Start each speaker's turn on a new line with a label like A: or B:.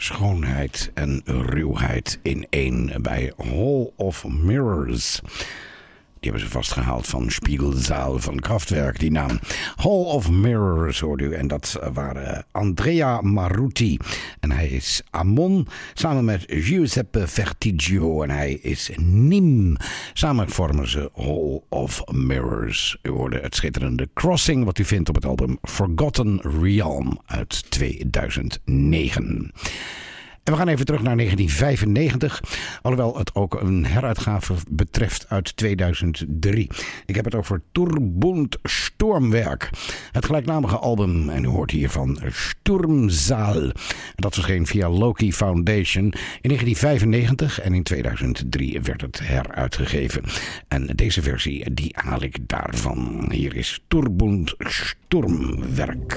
A: Schoonheid en ruwheid in één bij Hall of Mirrors. Die hebben ze vastgehaald van Spiegelzaal van Kraftwerk, die naam. Hall of Mirrors hoorde u. En dat waren Andrea Maruti. En hij is Amon samen met Giuseppe Vertigio. En hij is Nim. Samen vormen ze Hall of Mirrors. U hoorde het schitterende Crossing, wat u vindt op het album Forgotten Realm uit 2009. En we gaan even terug naar 1995, alhoewel het ook een heruitgave betreft uit 2003. Ik heb het over Turbund Sturmwerk, het gelijknamige album, en u hoort hiervan Sturmzaal. Dat verscheen via Loki Foundation in 1995 en in 2003 werd het heruitgegeven. En deze versie, die haal ik daarvan. Hier is Turbund Sturmwerk.